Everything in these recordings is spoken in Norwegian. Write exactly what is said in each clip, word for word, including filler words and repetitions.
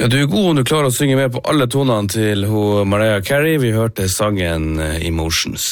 Ja, du er god om du klarer å synge med på alle tonene til hun Mariah Carey. Vi hørte sangen Emotions.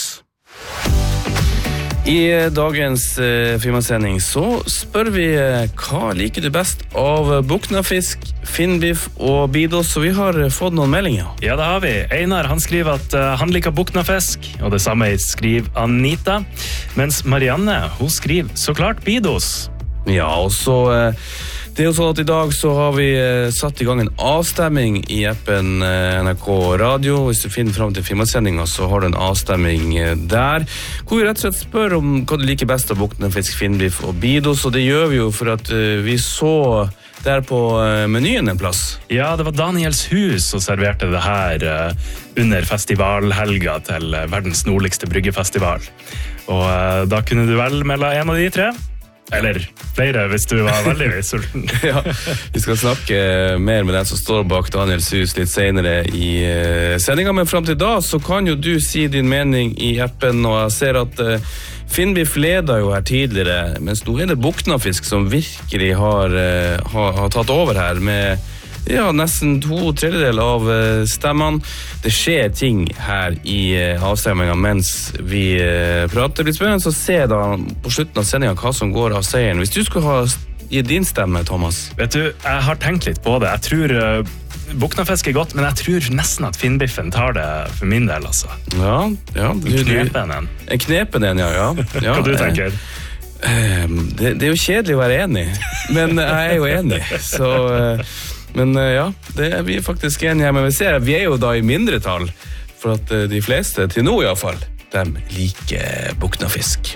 I dagens eh, firmasending så spør vi eh, hva liker du best av buknafisk, finnbiff og bidos, så vi har eh, fått noen meldinger. Ja, det har vi. Einar, han skriver at uh, han liker buknafisk, og det samme skriver Anita, mens Marianne, hun skriver så klart bidos. Ja, og så eh, det er jo sånn at i dag så har vi eh, satt i gang en avstemming i appen eh, N R K Radio. Hvis du finner frem til firmasendingen så har du en avstemming eh, der, hvor vi rett og slett spør om hva du liker best av buknafisk, finnbiff og bidos, og det gjør vi jo for at eh, vi så der på eh, menyen en plass. Ja, det var Daniels hus som serverte det her uh, under festivalhelga til uh, verdens nordligste bryggefestival. Og uh, da kunne du vel melde en av de tre? Eller flere, hvis du var veldig sulten. Ja, vi skal snakke mer med den som står bak Daniels hus litt senere i uh, sendingen, men frem til da så kan jo du si din mening i appen, og jeg ser at uh, Finnbiff leder jo her tidligere, mens nå er det buknafisk som virkelig har, uh, har, har tatt over her med ja, nesten to tredjedel av uh, stemmene. Det skjer ting her i uh, avstemmingen mens vi uh, prater. Det blir spennende å se da på slutten av sendingen hva som går av seieren. Hvis du skulle ha gitt din stemme, Thomas? Vet du, jeg har tenkt litt på det. Jeg tror uh, buknafisk er godt, men jeg tror nesten at finnbiffen tar det for min del, altså. Ja, ja. Du, en knepen en. En knepen en, ja, ja. ja hva du tenker? Uh, det, det er jo kjedelig å være enig, men jeg er jo enig, så... Uh, Men ja, det er vi faktisk enige her, men vi ser at vi er jo da i mindretall, for at de fleste, til nå i hvert fall, de liker buknafisk.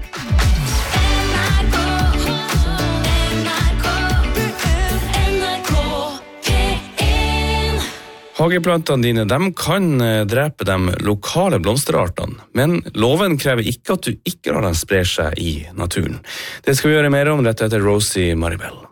Hageplantene dine, de kan drepe de lokale blomsterartene, men loven krever ikke at du ikke lar dem spre seg i naturen. Det skal vi gjøre mer om rett etter Rosie Maribel.